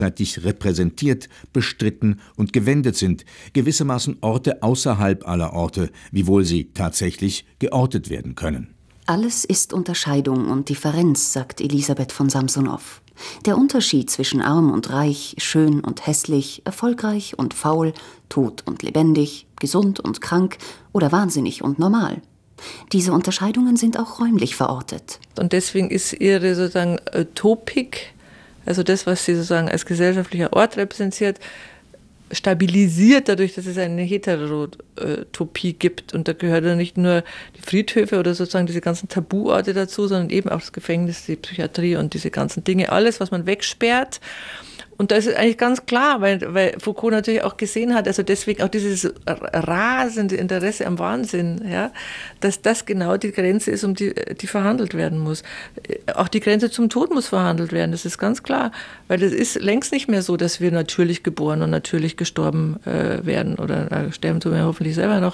repräsentiert, bestritten und gewendet sind, gewissermaßen Orte außerhalb aller Orte, wiewohl sie tatsächlich geortet werden können. Alles ist Unterscheidung und Differenz, sagt Elisabeth von Samsonow. Der Unterschied zwischen arm und reich, schön und hässlich, erfolgreich und faul, tot und lebendig, gesund und krank oder wahnsinnig und normal. Diese Unterscheidungen sind auch räumlich verortet. Und deswegen ist ihre sozusagen Topik, also das, was sie sozusagen als gesellschaftlicher Ort repräsentiert, stabilisiert dadurch, dass es eine Heterotopie gibt. Und da gehört ja nicht nur die Friedhöfe oder sozusagen diese ganzen Tabuorte dazu, sondern eben auch das Gefängnis, die Psychiatrie und diese ganzen Dinge, alles, was man wegsperrt. Und da ist es eigentlich ganz klar, weil Foucault natürlich auch gesehen hat, also deswegen auch dieses rasende Interesse am Wahnsinn, ja, dass das genau die Grenze ist, um die verhandelt werden muss. Auch die Grenze zum Tod muss verhandelt werden, das ist ganz klar. Weil es ist längst nicht mehr so, dass wir natürlich geboren und natürlich gestorben werden oder sterben tun wir hoffentlich selber noch.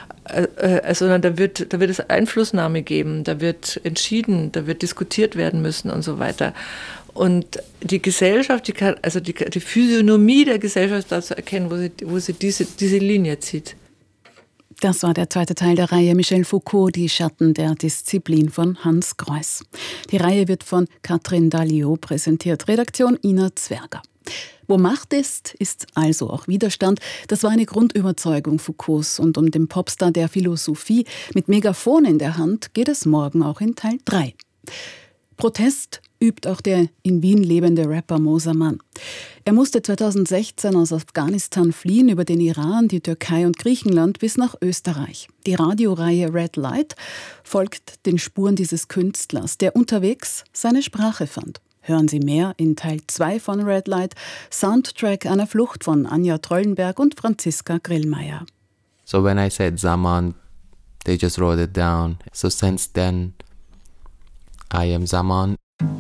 Sondern da wird es Einflussnahme geben, da wird entschieden, da wird diskutiert werden müssen und so weiter. Und die Gesellschaft, die Physiognomie der Gesellschaft da zu erkennen, wo sie diese Linie zieht. Das war der zweite Teil der Reihe Michel Foucault, die Schatten der Disziplin von Hans Greuß. Die Reihe wird von Katrin Dalliot präsentiert, Redaktion Ina Zwerger. Wo Macht ist, ist also auch Widerstand. Das war eine Grundüberzeugung Foucaults. Und um den Popstar der Philosophie mit Megafon in der Hand geht es morgen auch in Teil 3. Protest übt auch der in Wien lebende Rapper Moser Mann. Er musste 2016 aus Afghanistan fliehen über den Iran, die Türkei und Griechenland bis nach Österreich. Die Radioreihe Red Light folgt den Spuren dieses Künstlers, der unterwegs seine Sprache fand. Hören Sie mehr in Teil 2 von Red Light, Soundtrack einer Flucht von Anja Trollenberg und Franziska Grillmeier. So when I said Zaman, they just wrote it down. So since then, I am Zaman.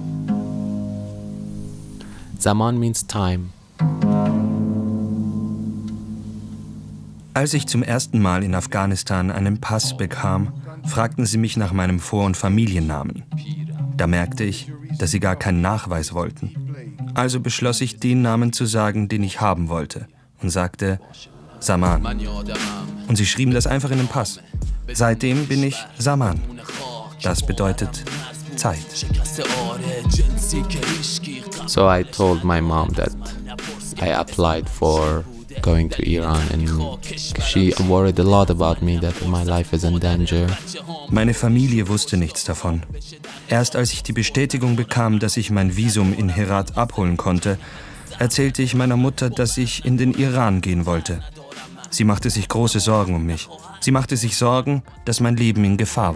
Zaman means time. Als ich zum ersten Mal in Afghanistan einen Pass bekam, fragten sie mich nach meinem Vor- und Familiennamen. Da merkte ich, dass sie gar keinen Nachweis wollten. Also beschloss ich, den Namen zu sagen, den ich haben wollte, und sagte Zaman. Und sie schrieben das einfach in den Pass. Seitdem bin ich Zaman. Das bedeutet Zeit. So I told my mom that I applied for going to Iran and she worried a lot about me, that my life is in danger. Meine Familie wusste nichts davon. Erst als ich die Bestätigung bekam, dass ich mein Visum in Herat abholen konnte, erzählte ich meiner Mutter, dass ich in den Iran gehen wollte. Sie machte sich große Sorgen um mich. Sie machte sich Sorgen, dass mein Leben in Gefahr war.